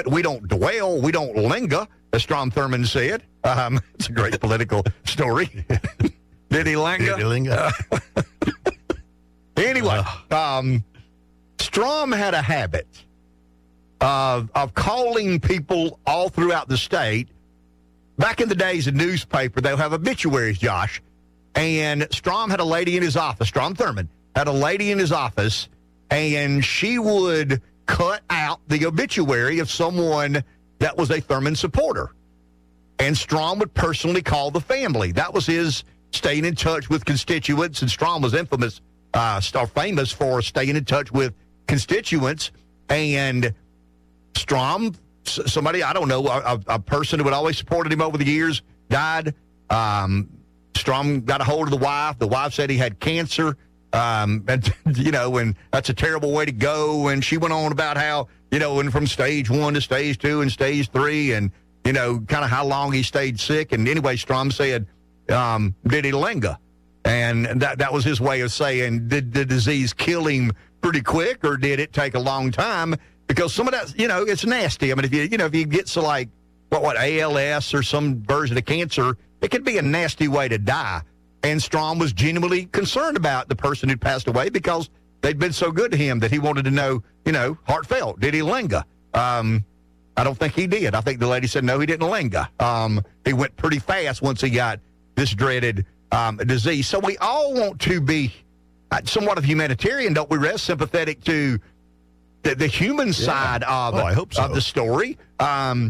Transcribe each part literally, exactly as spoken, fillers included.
but we don't dwell, we don't linger, as Strom Thurmond said. Um, it's a great political story. Did he linger? Did he linger? Uh, anyway, um, Strom had a habit of, of calling people all throughout the state. Back in the days of newspaper, they'll have obituaries, Josh. And Strom had a lady in his office, Strom Thurmond, had a lady in his office, and she would cut out the obituary of someone that was a Thurmond supporter. And Strom would personally call the family. That was his staying in touch with constituents, and Strom was infamous, uh, or famous for staying in touch with constituents. And Strom, somebody, I don't know, a, a person who had always supported him over the years, died. Um, Strom got a hold of the wife. The wife said he had cancer. Um, and, you know, and that's a terrible way to go. And she went on about how, you know, went from stage one to stage two and stage three and, you know, kind of how long he stayed sick. And anyway, Strom said, um, did he linger? And that that was his way of saying, did the disease kill him pretty quick, or did it take a long time? Because some of that, you know, it's nasty. I mean, if you, you know, if you get to like, what, what, A L S or some version of cancer, it could be a nasty way to die. And Strom was genuinely concerned about the person who passed away because they'd been so good to him that he wanted to know, you know, heartfelt, did he linger? Um, I don't think he did. I think the lady said, no, he didn't linger. Um, he went pretty fast once he got this dreaded um, disease. So we all want to be somewhat of humanitarian, don't we, Rest? Sympathetic to the, the human side yeah. of, oh, I hope so. of the story. Um,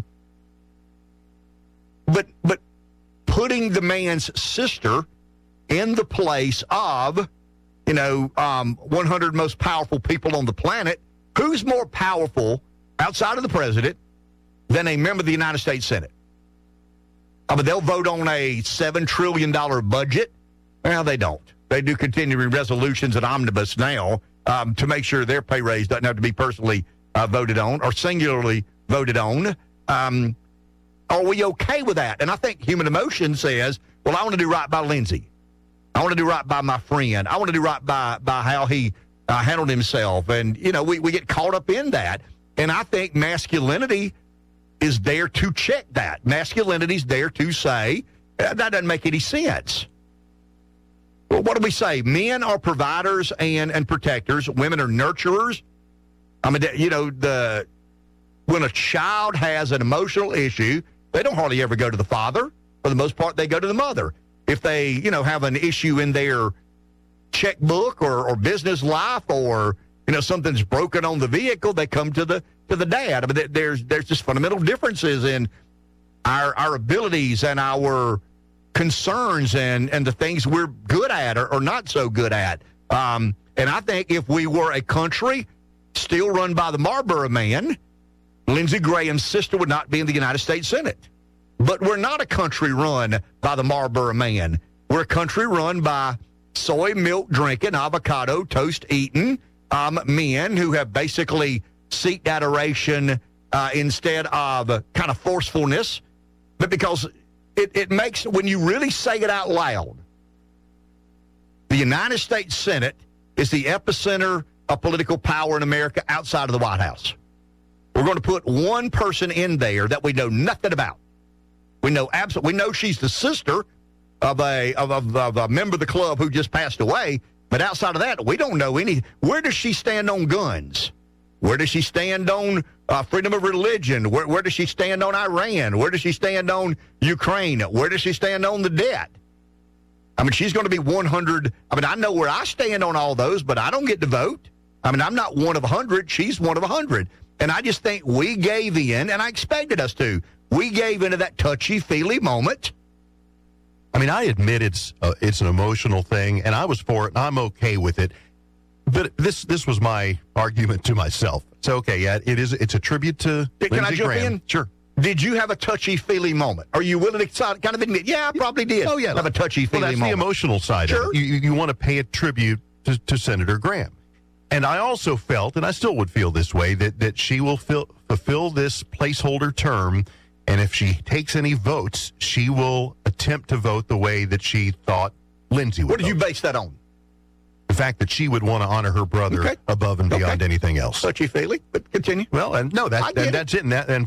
but but putting the man's sister in the place of, you know, um, one hundred most powerful people on the planet, who's more powerful outside of the president than a member of the United States Senate? I mean, they'll vote on a seven trillion dollars budget. Well, they don't. They do continuing resolutions and omnibus now um, to make sure their pay raise doesn't have to be personally uh, voted on or singularly voted on. Um, are we okay with that? And I think human emotion says, well, I want to do right by Lindsey. I want to do right by my friend. I want to do right by, by how he uh, handled himself. And, you know, we, we get caught up in that. And I think masculinity is there to check that. Masculinity is there to say, that doesn't make any sense. Well, what do we say? Men are providers and, and protectors. Women are nurturers. I mean, you know, the when a child has an emotional issue, they don't hardly ever go to the father. For the most part, they go to the mother. If they, you know, have an issue in their checkbook or, or business life, or, you know, something's broken on the vehicle, they come to the to the dad. I mean, there's there's just fundamental differences in our our abilities and our concerns and, and the things we're good at or, or not so good at. Um, and I think if we were a country still run by the Marlboro Man, Lindsey Graham's sister would not be in the United States Senate. But we're not a country run by the Marlboro Man. We're a country run by soy milk drinking, avocado toast eating um, men who have basically seeked adoration uh, instead of uh, kind of forcefulness. But because it, it makes, when you really say it out loud, the United States Senate is the epicenter of political power in America outside of the White House. We're going to put one person in there that we know nothing about. We know absolutely. We know she's the sister of a of, of, of a member of the club who just passed away. But outside of that, we don't know any. Where does she stand on guns? Where does she stand on uh, freedom of religion? Where, where does she stand on Iran? Where does she stand on Ukraine? Where does she stand on the debt? I mean, she's going to be one hundred. I mean, I know where I stand on all those, but I don't get to vote. I mean, I'm not one of one hundred. She's one of one hundred. And I just think we gave in, and I expected us to. We gave into that touchy-feely moment. I mean, I admit it's uh, it's an emotional thing, and I was for it, and I'm okay with it. But this this was my argument to myself. So, okay, yeah, it is. It's a tribute to Can Lindsey I jump Graham. in? Sure. Did you have a touchy-feely moment? Are you willing to kind of admit, yeah, I probably did Oh, yeah. have a touchy-feely well, that's moment? the emotional side Sure. of it. You, you, you want to pay a tribute to, to Senator Graham. And I also felt, and I still would feel this way, that, that she will fill, fulfill this placeholder term, and if she takes any votes, she will attempt to vote the way that she thought Lindsey would What did vote. you base that on? The fact that she would want to honor her brother Okay. above and beyond Okay. anything else. Touchy-feely, but continue. Well, and no, I that, get that it. that's it. And, that, and